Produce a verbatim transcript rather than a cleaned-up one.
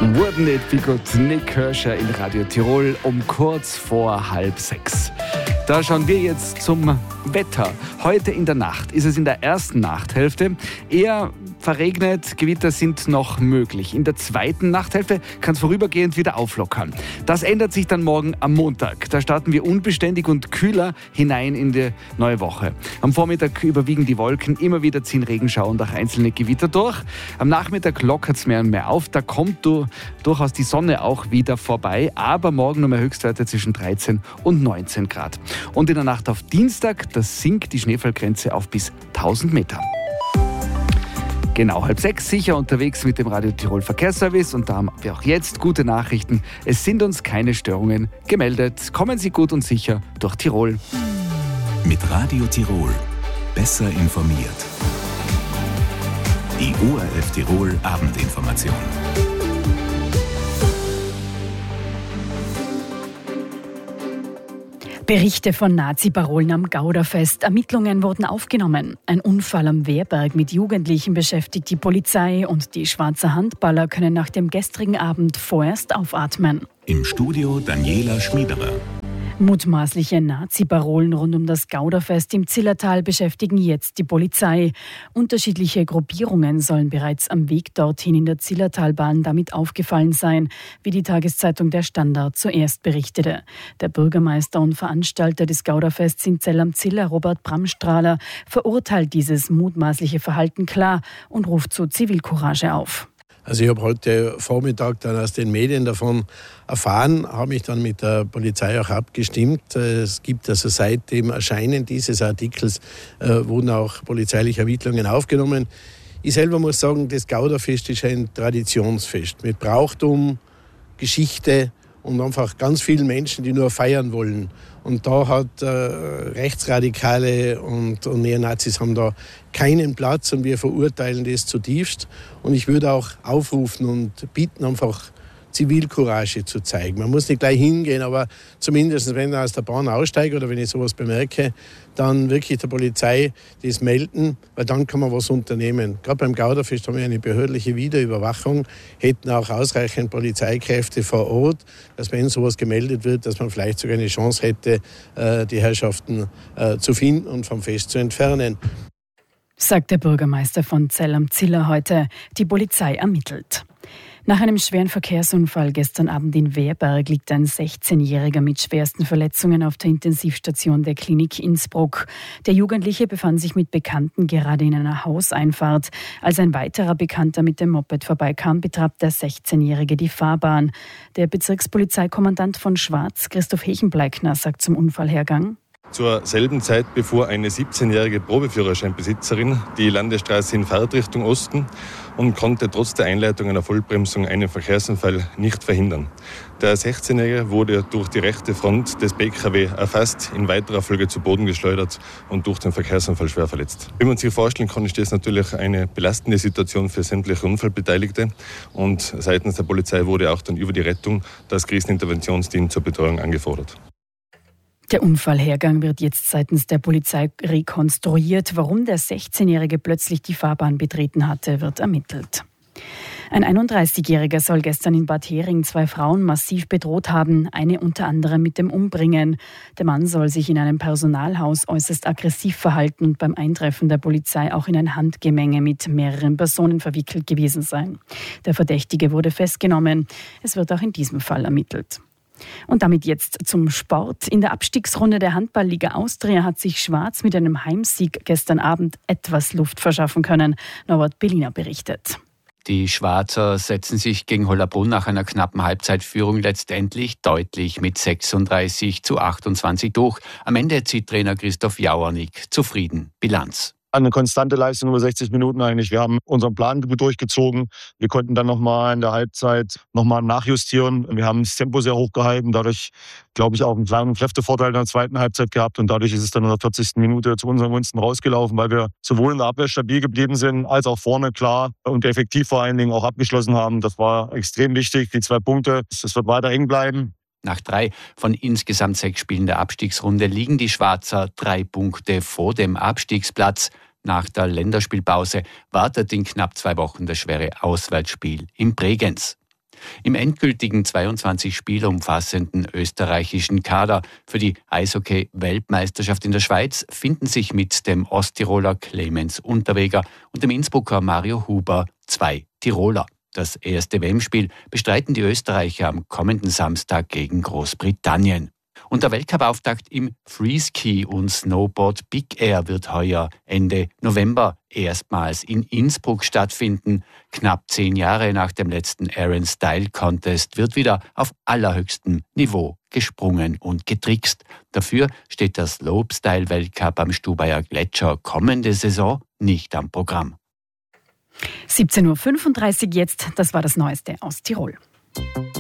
Wouldn't it be good? Nick Kirscher in Radio Tirol um kurz vor halb sechs. Da schauen wir jetzt zum Wetter. Heute in der Nacht ist es in der ersten Nachthälfte eher verregnet, Gewitter sind noch möglich. In der zweiten Nachthälfte kann es vorübergehend wieder auflockern. Das ändert sich dann morgen am Montag. Da starten wir unbeständig und kühler hinein in die neue Woche. Am Vormittag überwiegen die Wolken, immer wieder ziehen Regenschauer und auch einzelne Gewitter durch. Am Nachmittag lockert es mehr und mehr auf, da kommt du, durchaus die Sonne auch wieder vorbei, aber morgen nur mehr Höchstwerte zwischen dreizehn und neunzehn Grad. Und in der Nacht auf Dienstag, da sinkt die Schneefallgrenze auf bis tausend Meter. Genau halb sechs, sicher unterwegs mit dem Radio Tirol Verkehrsservice und da haben wir auch jetzt gute Nachrichten. Es sind uns keine Störungen gemeldet. Kommen Sie gut und sicher durch Tirol. Mit Radio Tirol besser informiert. Die O R F Tirol Abendinformation. Berichte von Nazi-Parolen am Gauderfest. Ermittlungen wurden aufgenommen. Ein Unfall am Wehrberg mit Jugendlichen beschäftigt die Polizei und die Schwarzer Handballer können nach dem gestrigen Abend vorerst aufatmen. Im Studio Daniela Schmiederer. Mutmaßliche Nazi-Parolen rund um das Gauderfest im Zillertal beschäftigen jetzt die Polizei. Unterschiedliche Gruppierungen sollen bereits am Weg dorthin in der Zillertalbahn damit aufgefallen sein, wie die Tageszeitung Der Standard zuerst berichtete. Der Bürgermeister und Veranstalter des Gauderfests in Zell am Ziller, Robert Bramstrahler, verurteilt dieses mutmaßliche Verhalten klar und ruft zu Zivilcourage auf. Also ich habe heute Vormittag dann aus den Medien davon erfahren, habe mich dann mit der Polizei auch abgestimmt. Es gibt also seit dem Erscheinen dieses Artikels äh, wurden auch polizeiliche Ermittlungen aufgenommen. Ich selber muss sagen, das Gauderfest ist ein Traditionsfest mit Brauchtum, Geschichte und einfach ganz vielen Menschen, die nur feiern wollen. Und da hat äh, Rechtsradikale und, und Neonazis haben da keinen Platz und wir verurteilen das zutiefst. Und ich würde auch aufrufen und bitten, einfach Zivilcourage zu zeigen. Man muss nicht gleich hingehen, aber zumindest, wenn ich aus der Bahn aussteige oder wenn ich sowas bemerke, dann wirklich der Polizei das melden, weil dann kann man was unternehmen. Gerade beim Gauderfest haben wir eine behördliche Wiederüberwachung, hätten auch ausreichend Polizeikräfte vor Ort, dass wenn sowas gemeldet wird, dass man vielleicht sogar eine Chance hätte, die Herrschaften zu finden und vom Fest zu entfernen. Sagt der Bürgermeister von Zell am Ziller heute. Die Polizei ermittelt. Nach einem schweren Verkehrsunfall gestern Abend in Wehrberg liegt ein sechzehnjähriger mit schwersten Verletzungen auf der Intensivstation der Klinik Innsbruck. Der Jugendliche befand sich mit Bekannten gerade in einer Hauseinfahrt. Als ein weiterer Bekannter mit dem Moped vorbeikam, betraf der sechzehnjährige die Fahrbahn. Der Bezirkspolizeikommandant von Schwarz, Christoph Hechenbleikner, sagt zum Unfallhergang: Zur selben Zeit befuhr eine siebzehnjährige Probeführerscheinbesitzerin die Landesstraße in Fahrtrichtung Osten und konnte trotz der Einleitung einer Vollbremsung einen Verkehrsunfall nicht verhindern. Der sechzehnjährige wurde durch die rechte Front des B K W erfasst, in weiterer Folge zu Boden geschleudert und durch den Verkehrsunfall schwer verletzt. Wie man sich vorstellen kann, ist das natürlich eine belastende Situation für sämtliche Unfallbeteiligte und seitens der Polizei wurde auch dann über die Rettung das Kriseninterventionsteam zur Betreuung angefordert. Der Unfallhergang wird jetzt seitens der Polizei rekonstruiert. Warum der sechzehnjährige plötzlich die Fahrbahn betreten hatte, wird ermittelt. Ein einunddreißigjähriger soll gestern in Bad Hering zwei Frauen massiv bedroht haben, eine unter anderem mit dem Umbringen. Der Mann soll sich in einem Personalhaus äußerst aggressiv verhalten und beim Eintreffen der Polizei auch in ein Handgemenge mit mehreren Personen verwickelt gewesen sein. Der Verdächtige wurde festgenommen. Es wird auch in diesem Fall ermittelt. Und damit jetzt zum Sport. In der Abstiegsrunde der Handballliga Austria hat sich Schwarz mit einem Heimsieg gestern Abend etwas Luft verschaffen können. Norbert Belliner berichtet. Die Schwarzer setzen sich gegen Hollabrunn nach einer knappen Halbzeitführung letztendlich deutlich mit sechsunddreißig zu achtundzwanzig durch. Am Ende zieht Trainer Christoph Jauernick zufrieden Bilanz. Eine konstante Leistung über sechzig Minuten eigentlich. Wir haben unseren Plan durchgezogen. Wir konnten dann nochmal in der Halbzeit nochmal nachjustieren. Wir haben das Tempo sehr hoch gehalten. Dadurch, glaube ich, auch einen kleinen Kräftevorteil in der zweiten Halbzeit gehabt. Und dadurch ist es dann in der vierzigsten Minute zu unseren Gunsten rausgelaufen, weil wir sowohl in der Abwehr stabil geblieben sind, als auch vorne klar und effektiv vor allen Dingen auch abgeschlossen haben. Das war extrem wichtig, die zwei Punkte. Es wird weiter eng bleiben. Nach drei von insgesamt sechs Spielen der Abstiegsrunde liegen die Schwarzer drei Punkte vor dem Abstiegsplatz. Nach der Länderspielpause wartet in knapp zwei Wochen das schwere Auswärtsspiel in Bregenz. Im endgültigen zweiundzwanzig Spieler umfassenden österreichischen Kader für die Eishockey-Weltmeisterschaft in der Schweiz finden sich mit dem Osttiroler Clemens Unterweger und dem Innsbrucker Mario Huber zwei Tiroler. Das erste W M-Spiel bestreiten die Österreicher am kommenden Samstag gegen Großbritannien. Und der Weltcup-Auftakt im Freeski und Snowboard Big Air wird heuer Ende November erstmals in Innsbruck stattfinden. Knapp zehn Jahre nach dem letzten Aaron Style Contest wird wieder auf allerhöchstem Niveau gesprungen und getrickst. Dafür steht der Slopestyle-Weltcup am Stubaier Gletscher kommende Saison nicht am Programm. siebzehn Uhr fünfunddreißig jetzt, das war das Neueste aus Tirol.